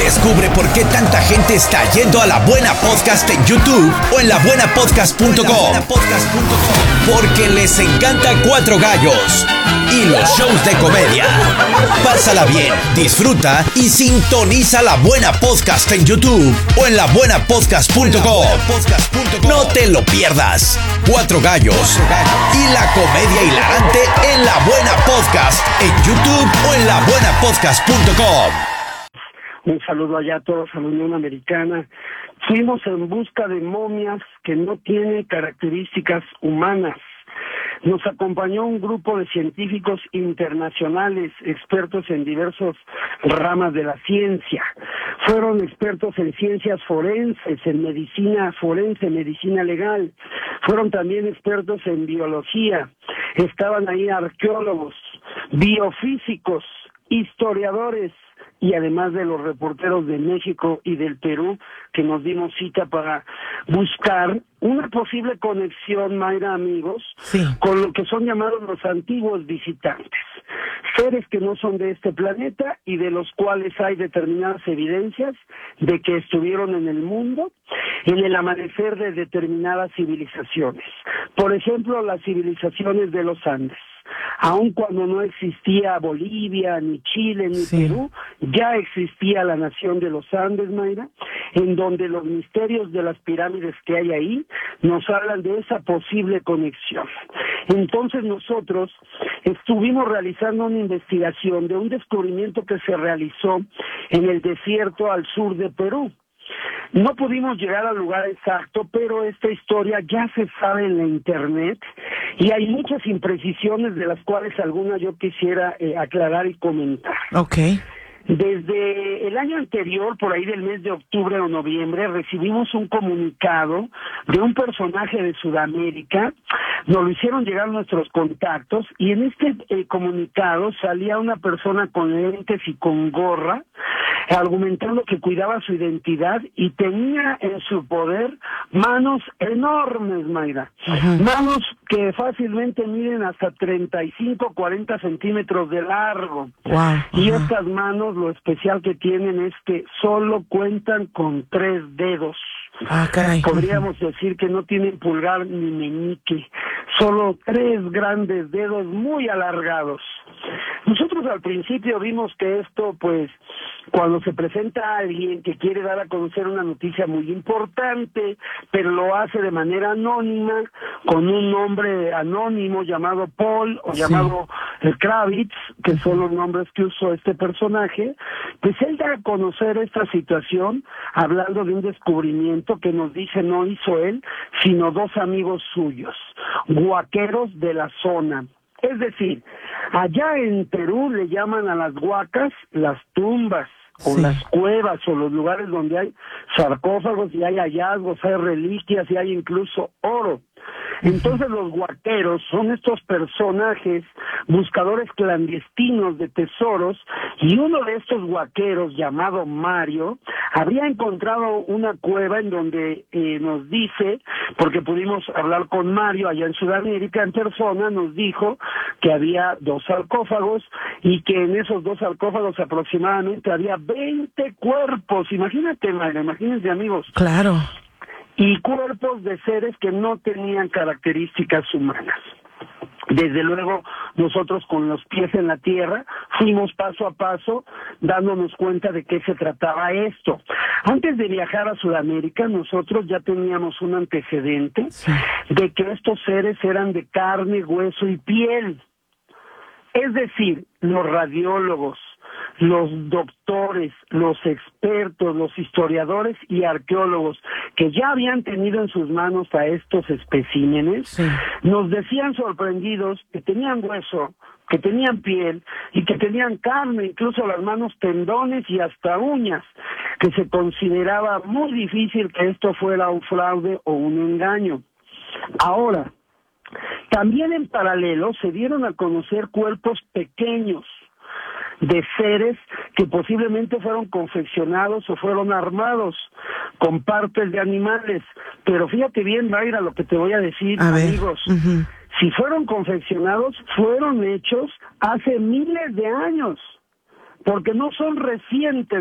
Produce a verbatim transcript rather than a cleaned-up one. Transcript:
Descubre por qué tanta gente está yendo a La Buena Podcast en YouTube o en la buena podcast punto com. Porque les encanta Cuatro Gallos y los shows de comedia. Pásala bien, disfruta y sintoniza La Buena Podcast en YouTube o en la buena podcast punto com. No te lo pierdas. Cuatro Gallos y la comedia hilarante en La Buena Podcast en YouTube o en la buena podcast punto com. Un saludo allá a todos a la Unión Americana. Fuimos en busca de momias que no tienen características humanas. Nos acompañó un grupo de científicos internacionales, expertos en diversas ramas de la ciencia. Fueron expertos en ciencias forenses, en medicina forense, medicina legal. Fueron también expertos en biología. Estaban ahí arqueólogos, biofísicos, historiadores, y además de los reporteros de México y del Perú, que nos dimos cita para buscar una posible conexión, Mayra, amigos, sí, con lo que son llamados los antiguos visitantes, seres que no son de este planeta y de los cuales hay determinadas evidencias de que estuvieron en el mundo en el amanecer de determinadas civilizaciones. Por ejemplo, las civilizaciones de los Andes. Aun cuando no existía Bolivia, ni Chile, ni sí. Perú, ya existía la nación de los Andes, Mayra, en donde los misterios de las pirámides que hay ahí nos hablan de esa posible conexión. Entonces nosotros estuvimos realizando una investigación de un descubrimiento que se realizó en el desierto al sur de Perú. No pudimos llegar al lugar exacto, pero esta historia ya se sabe en la internet y hay muchas imprecisiones de las cuales algunas yo quisiera eh, aclarar y comentar. Okay. Desde el año anterior, por ahí del mes de octubre o noviembre, recibimos un comunicado de un personaje de Sudamérica. Nos lo hicieron llegar nuestros contactos y en este eh, comunicado salía una persona con lentes y con gorra, argumentando que cuidaba su identidad y tenía en su poder manos enormes, Mayra. Uh-huh. Manos que fácilmente miden hasta treinta y cinco, cuarenta centímetros de largo. Wow. Uh-huh. Y estas manos, lo especial que tienen es que solo cuentan con tres dedos. Ah, caray. Podríamos uh-huh. decir que no tienen pulgar ni meñique, solo tres grandes dedos muy alargados. Nosotros al principio vimos que esto, pues, cuando se presenta a alguien que quiere dar a conocer una noticia muy importante, pero lo hace de manera anónima, con un nombre anónimo llamado Paul o sí. llamado Kravitz, que son los nombres que usó este personaje, pues él da a conocer esta situación hablando de un descubrimiento que nos dice no hizo él, sino dos amigos suyos, huaqueros de la zona. Es decir, allá en Perú le llaman a las huacas las tumbas, o sí. las cuevas, o los lugares donde hay sarcófagos y hay hallazgos, hay reliquias y hay incluso oro. Entonces los huaqueros son estos personajes buscadores clandestinos de tesoros y uno de estos huaqueros llamado Mario habría encontrado una cueva en donde eh, nos dice, porque pudimos hablar con Mario allá en Sudamérica en persona, nos dijo que había dos sarcófagos y que en esos dos sarcófagos aproximadamente había veinte cuerpos. Imagínate, Mario, imagínense, amigos. Claro. Y cuerpos de seres que no tenían características humanas. Desde luego, nosotros con los pies en la tierra fuimos paso a paso dándonos cuenta de qué se trataba esto. Antes de viajar a Sudamérica, nosotros ya teníamos un antecedente sí. de que estos seres eran de carne, hueso y piel. Es decir, los radiólogos, los doctores, los expertos, los historiadores y arqueólogos que ya habían tenido en sus manos a estos especímenes, sí. nos decían sorprendidos que tenían hueso, que tenían piel y que tenían carne, incluso las manos tendones y hasta uñas, que se consideraba muy difícil que esto fuera un fraude o un engaño. Ahora, también en paralelo se dieron a conocer cuerpos pequeños de seres que posiblemente fueron confeccionados o fueron armados con partes de animales. Pero fíjate bien, Mayra, lo que te voy a decir, a amigos. Uh-huh. Si fueron confeccionados, fueron hechos hace miles de años, porque no son recientes.